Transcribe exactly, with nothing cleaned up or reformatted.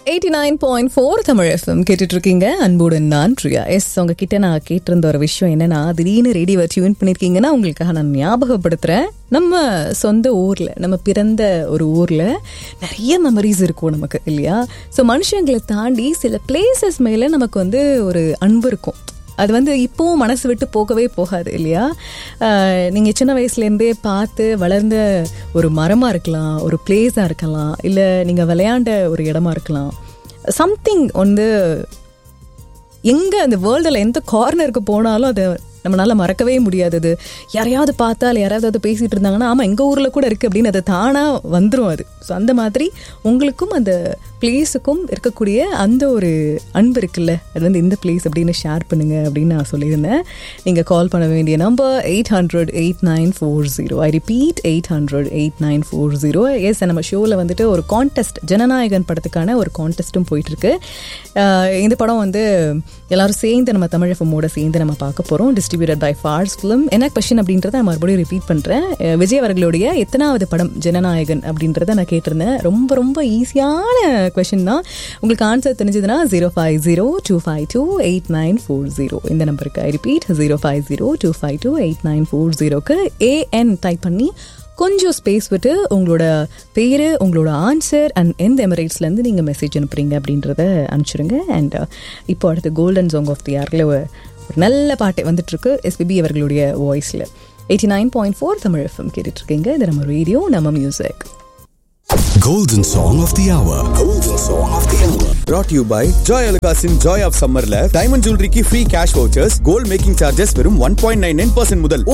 Eighty nine point four Tamil FM கேட்டுட்டு இருக்கீங்க. அன்புடன் நான் பிரியா. எஸ், உங்ககிட்ட நான் கேட்டிருந்த ஒரு விஷயம் என்னன்னா, திடீர்னு ரேடியோ டியூன் பண்ணியிருக்கீங்கன்னா உங்களுக்காக நான் ஞாபகப்படுத்துறேன். நம்ம சொந்த ஊர்ல, நம்ம பிறந்த ஒரு ஊர்ல நிறைய மெமரிஸ் இருக்கும் நமக்கு, இல்லையா? ஸோ மனுஷங்களை தாண்டி சில பிளேசஸ் மேல நமக்கு வந்து ஒரு அன்பு இருக்கும். அது வந்து இப்போவும் மனசு விட்டு போகவே போகாது, இல்லையா? நீங்கள் சின்ன வயசுலேருந்தே பார்த்து வளர்ந்த ஒரு மரமாக இருக்கலாம், ஒரு பிளேஸாக இருக்கலாம், இல்லை நீங்கள் விளையாண்ட ஒரு இடமா இருக்கலாம். சம்திங் வந்து எங்கே அந்த வேர்ல்டில் எந்த கார்னருக்கு போனாலும் அதை நம்மளால் மறக்கவே முடியாதது. யாரையாவது பார்த்தால் யாராவது அதை பேசிகிட்டு இருந்தாங்கன்னா, ஆமாம் எங்கள் ஊரில் கூட இருக்குது அப்படின்னு அது தானாக வந்துடும் அது. ஸோ அந்த மாதிரி உங்களுக்கும் அந்த பிளேஸுக்கும் இருக்கக்கூடிய அந்த ஒரு அன்பு இருக்குல்ல, அது வந்து இந்த பிளேஸ் அப்படின்னு ஷேர் பண்ணுங்கள் அப்படின்னு நான் சொல்லியிருந்தேன். நீங்கள் கால் பண்ண வேண்டிய number eight hundred eight nine four zero. I repeat eight hundred eight nine four zero. S, நம்ம ஷோவில் வந்துட்டு ஒரு கான்டெஸ்ட், ஜனநாயகன் படத்துக்கான ஒரு கான்டெஸ்ட்டும் போயிட்டுருக்கு. இந்த படம் வந்து எல்லாரும் சேர்ந்து நம்ம தமிழ் எஃப்எம்மோட சேர்ந்து நம்ம பார்க்க போகிறோம். Distributed by Phars film. என்ன கொஸ்டின் அப்படின்றத நான் மறுபடியும் ரிப்பீட் பண்ணுறேன். விஜய் அவர்களுடைய எத்தனாவது படம் ஜனநாயகன் அப்படின்றத நான் கேட்டிருந்தேன். ரொம்ப ரொம்ப ஈஸியான கொஸ்டின் தான். உங்களுக்கு ஆன்சர் தெரிஞ்சதுன்னா zero five zero two five two eight nine four zero இந்த நம்பருக்கு. I repeat zero five zero two five two eight nine four ஜீரோக்கு ஏஎன் டைப் பண்ணி கொஞ்சம் ஸ்பேஸ் விட்டு உங்களோட பேர், உங்களோட ஆன்சர் அண்ட் எந்த எமிரேட்ஸ்லேருந்து நீங்கள் மெசேஜ் அனுப்புறீங்க அப்படின்றத அனுப்பிச்சிடுங்க. அண்ட் இப்போ அடுத்து கோல்டன் சாங் ஆஃப் தி இயரில் ஒரு நல்ல பாட்டு வந்துட்டுருக்கு, எஸ்பிபி அவர்களுடைய வாய்ஸில். Eighty nine point four Tamil FM கேட்டுட்ருக்கீங்க. இது நம்ம ரேடியோ, நம்ம music. Golden Song of the Hour. Golden Song of the Hour. Brought to you by Joy Alukasin Joy of Summerல diamond jewelry ki free cash vouchers, gold making charges வெறும் one point nine nine percent முதல்.